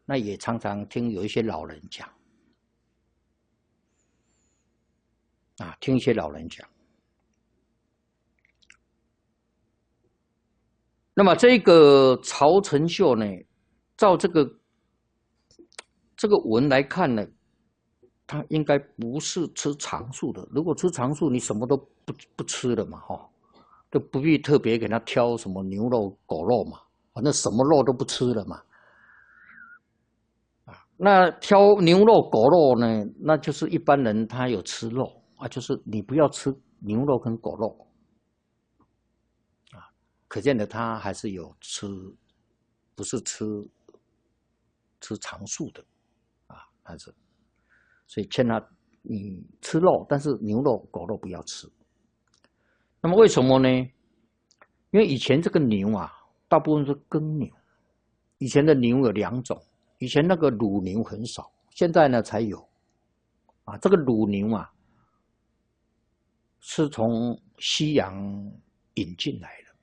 那也常常听有一些老人讲，听一些老人讲。那么这个曹承秀呢，照这个文来看呢，他应该不是吃长素的。如果吃长素，你什么都不吃了嘛，就不必特别给他挑什么牛肉、狗肉嘛，反正什么肉都不吃了嘛。那挑牛肉、狗肉呢，那就是一般人他有吃肉就是你不要吃牛肉跟狗肉可见的他还是有吃，不是吃长素的还是，所以劝他你吃肉，但是牛肉、狗肉不要吃。那么为什么呢？因为以前这个牛大部分是耕牛，以前的牛有2种，以前那个乳牛很少，现在呢才有这个乳牛是从西洋引进来的，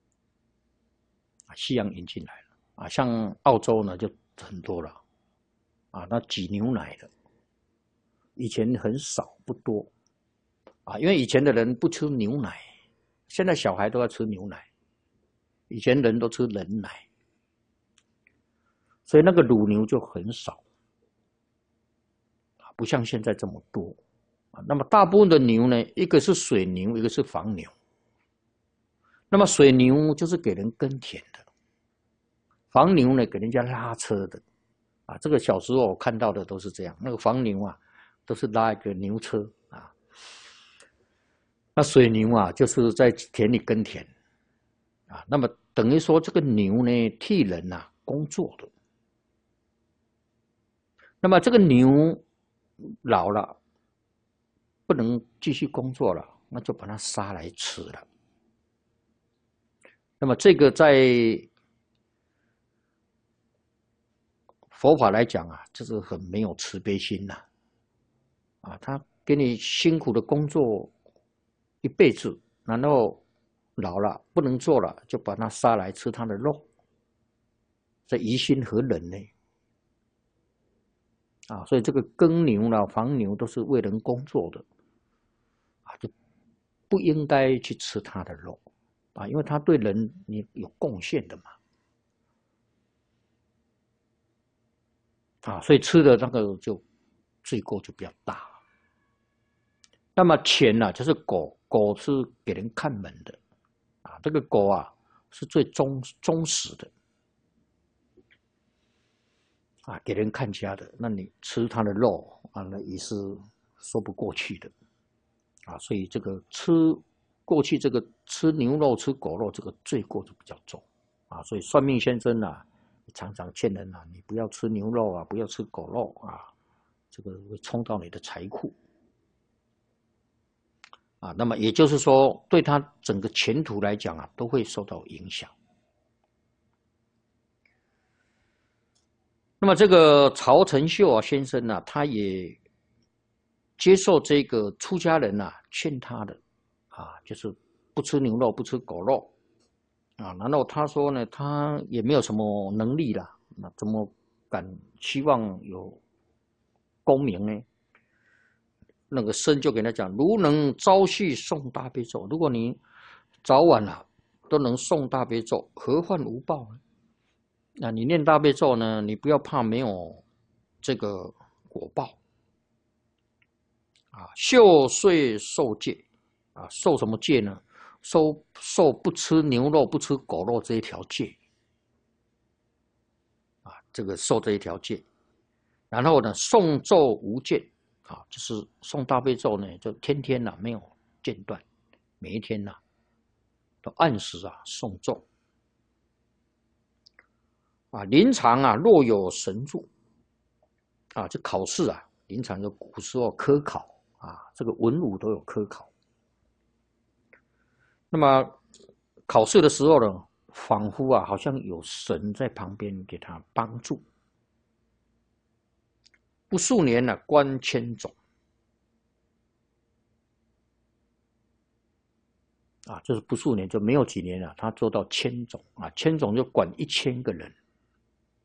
西洋引进来了像澳洲呢就很多了那挤牛奶的，以前很少不多因为以前的人不吃牛奶，现在小孩都要吃牛奶，以前人都吃人奶，所以那个乳牛就很少不像现在这么多那么大部分的牛呢，一个是水牛，一个是房牛。那么水牛就是给人耕田的，房牛呢给人家拉车的这个小时候我看到的都是这样，那个房牛都是拉一个牛车那水牛就是在田里耕田那么等于说这个牛呢替人工作的。那么这个牛老了不能继续工作了，那就把它杀来吃了。那么这个在佛法来讲就是很没有慈悲心他给你辛苦的工作一辈子，然后老了不能做了，就把它杀来吃它的肉，这于心何忍呢？所以这个耕牛啦、房牛都是为人工作的就不应该去吃它的肉因为它对人你有贡献的嘛所以吃的那个就罪过就比较大。那么钱就是狗，狗是给人看门的这个狗是最忠实的给人看家的，那你吃它的肉那也是说不过去的所以这个过去这个吃牛肉、吃狗肉这个罪过就比较重所以算命先生常常劝人你不要吃牛肉不要吃狗肉这个会冲到你的财库那么也就是说，对他整个前途来讲都会受到影响。那么这个曹承秀先生他也接受这个出家人劝他的就是不吃牛肉，不吃狗肉然后他说呢，他也没有什么能力啦，那怎么敢希望有功名呢？那个僧就给他讲，如能朝夕诵大悲咒，如果你早晚都能诵大悲咒，何患无报呢？那你念大悲咒呢，你不要怕没有这个果报秀岁受戒受什么戒呢？受不吃牛肉、不吃狗肉这一条戒这个受这一条戒。然后呢，诵咒无间就是诵大悲咒呢，就天天没有间断，每一天都按时诵咒临场若有神助这考试临场就古时候科考这个文武都有科考。那么考试的时候呢，仿佛好像有神在旁边给他帮助。不数年官千种就是不数年，就没有几年他做到千种千种就管1000个人